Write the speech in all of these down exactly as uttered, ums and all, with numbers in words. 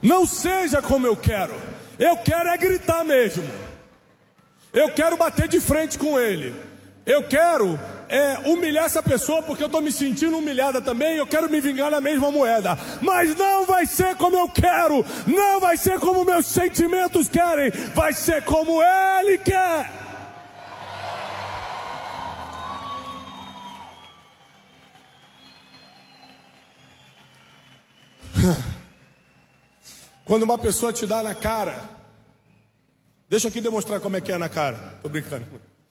Não seja como eu quero. Eu quero é gritar mesmo. Eu quero bater de frente com ele. Eu quero é, humilhar essa pessoa porque eu estou me sentindo humilhada também. Eu quero me vingar na mesma moeda. Mas não vai ser como eu quero. Não vai ser como meus sentimentos querem. Vai ser como ele quer. Quando uma pessoa te dá na cara, deixa eu aqui demonstrar como é que é na cara. Tô brincando.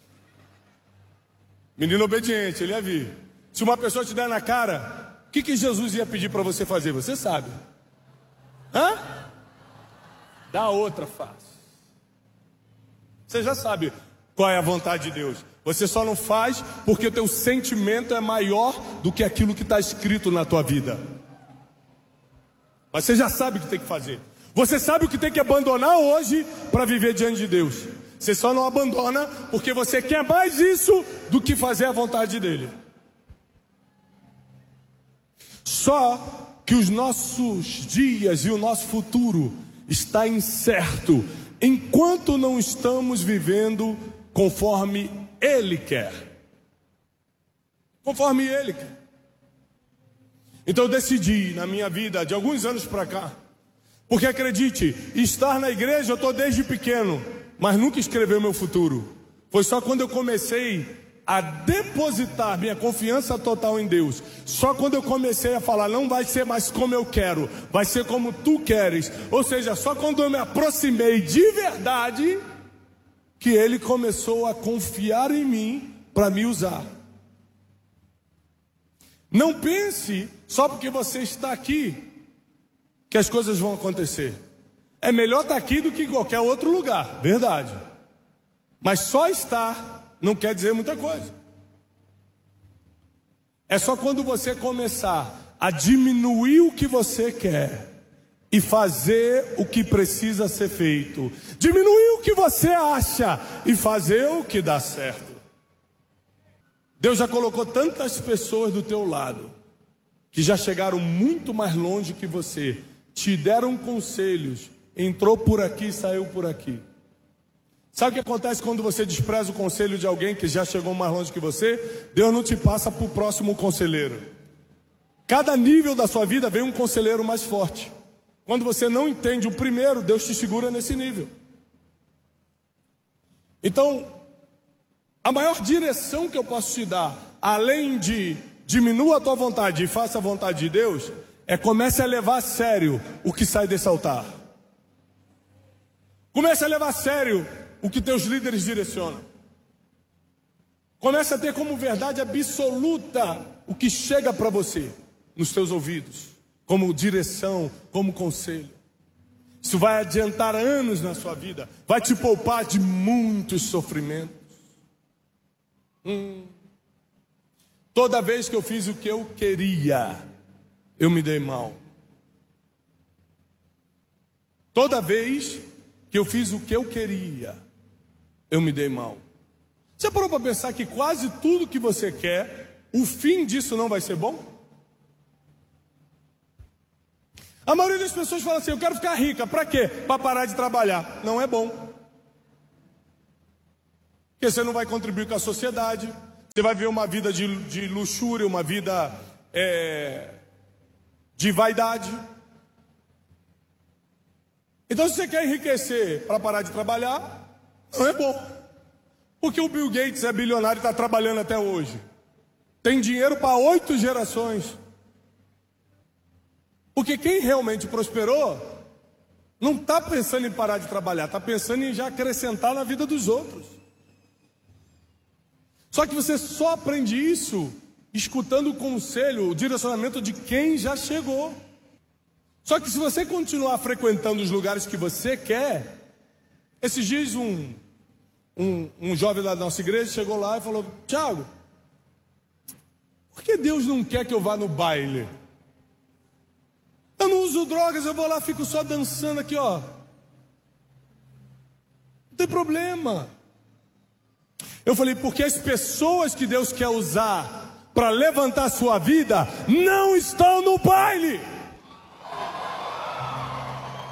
Menino obediente, ele ia vir. Se uma pessoa te der na cara, o que, que Jesus ia pedir para você fazer? Você sabe. Hã? Dá outra face. Você já sabe qual é a vontade de Deus. Você só não faz porque o teu sentimento é maior do que aquilo que está escrito na tua vida. Mas você já sabe o que tem que fazer. Você sabe o que tem que abandonar hoje para viver diante de Deus. Você só não abandona porque você quer mais isso do que fazer a vontade dele. Só que os nossos dias e o nosso futuro está incerto enquanto não estamos vivendo conforme ele quer. Conforme ele quer. Então eu decidi na minha vida de alguns anos para cá, porque acredite, estar na igreja eu estou desde pequeno, mas nunca escreveu meu futuro. Foi só quando eu comecei a depositar minha confiança total em Deus, só quando eu comecei a falar, não vai ser mais como eu quero, vai ser como tu queres. Ou seja, só quando eu me aproximei de verdade, que ele começou a confiar em mim para me usar. Não pense só porque você está aqui que as coisas vão acontecer. É melhor estar aqui do que em qualquer outro lugar, verdade. Mas só estar não quer dizer muita coisa. É só quando você começar a diminuir o que você quer e fazer o que precisa ser feito. Diminuir o que você acha e fazer o que dá certo. Deus já colocou tantas pessoas do teu lado que já chegaram muito mais longe que você, te deram conselhos, entrou por aqui e saiu por aqui. Sabe o que acontece quando você despreza o conselho de alguém que já chegou mais longe que você? Deus não te passa para o próximo conselheiro. Cada nível da sua vida vem um conselheiro mais forte. Quando você não entende o primeiro, Deus te segura nesse nível. Então, a maior direção que eu posso te dar, além de diminua a tua vontade e faça a vontade de Deus, é comece a levar a sério o que sai desse altar. Comece a levar a sério o que teus líderes direcionam. Comece a ter como verdade absoluta o que chega para você nos teus ouvidos, como direção, como conselho. Isso vai adiantar anos na sua vida, vai te poupar de muitos sofrimentos. Hum. Toda vez que eu fiz o que eu queria, eu me dei mal. Toda vez que eu fiz o que eu queria, eu me dei mal. Você parou para pensar que quase tudo que você quer, o fim disso não vai ser bom? A maioria das pessoas fala assim, eu quero ficar rica, para quê? Para parar de trabalhar. Não é bom. Porque você não vai contribuir com a sociedade, você vai viver uma vida de, de luxúria, uma vida é, de vaidade. Então se você quer enriquecer para parar de trabalhar, não é bom. Porque o Bill Gates é bilionário e está trabalhando até hoje. Tem dinheiro para oito gerações. Porque quem realmente prosperou, não está pensando em parar de trabalhar, está pensando em já acrescentar na vida dos outros. Só que você só aprende isso escutando o conselho, o direcionamento de quem já chegou. Só que se você continuar frequentando os lugares que você quer, esses dias um, um, um jovem da nossa igreja chegou lá e falou, Tiago, por que Deus não quer que eu vá no baile? Eu não uso drogas, eu vou lá, fico só dançando aqui, ó. Não tem problema. Eu falei, porque as pessoas que Deus quer usar para levantar a sua vida não estão no baile.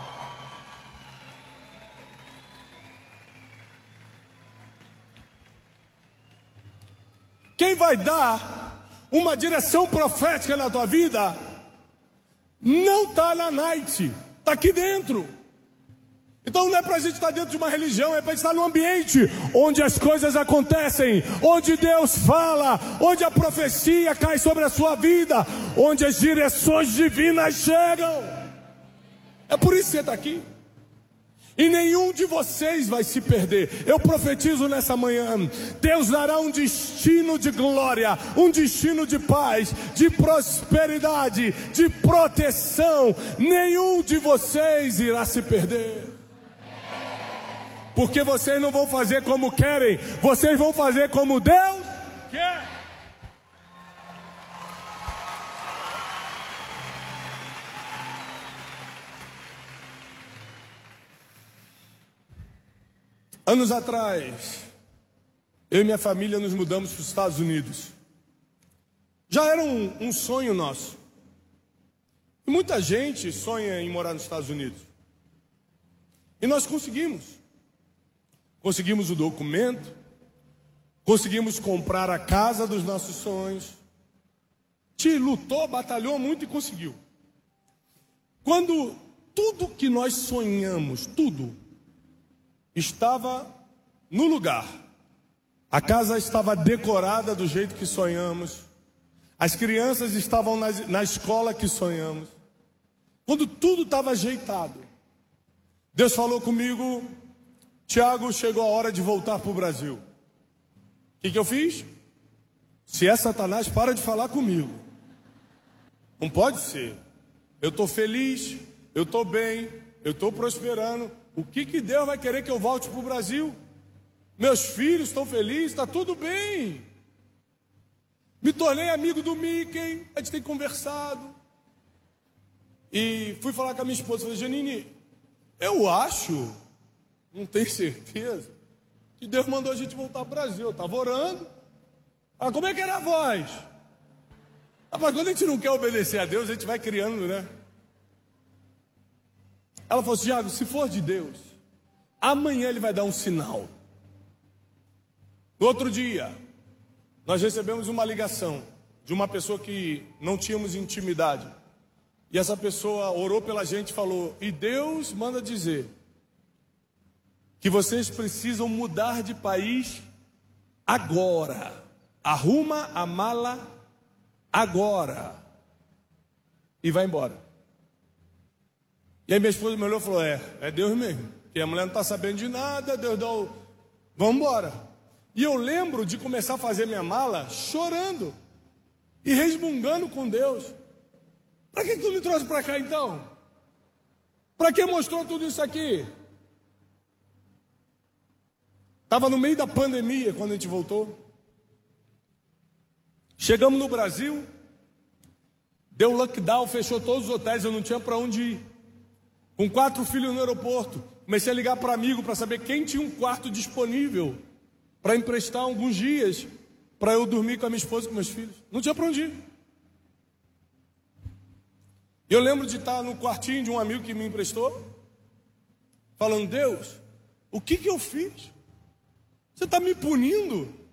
Quem vai dar uma direção profética na tua vida não está na night, está aqui dentro. Então não é para a gente estar dentro de uma religião, é para estar num ambiente onde as coisas acontecem, onde Deus fala, onde a profecia cai sobre a sua vida, onde as direções divinas chegam. É por isso que você está aqui. E nenhum de vocês vai se perder. Eu profetizo nessa manhã, Deus dará um destino de glória, um destino de paz, de prosperidade, de proteção. Nenhum de vocês irá se perder. Porque vocês não vão fazer como querem, vocês vão fazer como Deus quer. Anos atrás, eu e minha família nos mudamos para os Estados Unidos. Já era um, um sonho nosso. E muita gente sonha em morar nos Estados Unidos. E nós conseguimos. Conseguimos o documento, conseguimos comprar a casa dos nossos sonhos. Te lutou, batalhou muito e conseguiu. Quando tudo que nós sonhamos, tudo, estava no lugar, a casa estava decorada do jeito que sonhamos, as crianças estavam na, na escola que sonhamos, quando tudo estava ajeitado, Deus falou comigo: Tiago, chegou a hora de voltar para o Brasil. O que, que eu fiz? Se é Satanás, para de falar comigo. Não pode ser. Eu estou feliz, eu estou bem, eu estou prosperando. O que, que Deus vai querer que eu volte para o Brasil? Meus filhos estão felizes, está tudo bem. Me tornei amigo do Mickey, a gente tem conversado. E fui falar com a minha esposa, falei: Janine, eu acho, não tenho certeza, que Deus mandou a gente voltar para o Brasil. Eu estava orando. Ah, como é que era a voz? Ah, mas quando a gente não quer obedecer a Deus, a gente vai criando, né? Ela falou assim: Tiago, se for de Deus, amanhã Ele vai dar um sinal. No outro dia, nós recebemos uma ligação de uma pessoa que não tínhamos intimidade. E essa pessoa orou pela gente e falou: e Deus manda dizer que vocês precisam mudar de país agora. Arruma a mala agora. E vai embora. E aí minha esposa me olhou e falou: é, é Deus mesmo. Porque a mulher não está sabendo de nada, Deus dá o... Vamos embora. E eu lembro de começar a fazer minha mala chorando e resmungando com Deus. Para que tu me trouxe para cá então? Para que mostrou tudo isso aqui? Estava no meio da pandemia quando a gente voltou. Chegamos no Brasil, deu lockdown, fechou todos os hotéis, eu não tinha para onde ir. Com quatro filhos no aeroporto, comecei a ligar para amigo para saber quem tinha um quarto disponível para emprestar alguns dias para eu dormir com a minha esposa e com meus filhos. Não tinha para onde ir. Eu lembro de estar no quartinho de um amigo que me emprestou, falando: Deus, o que que eu fiz? Você está me punindo?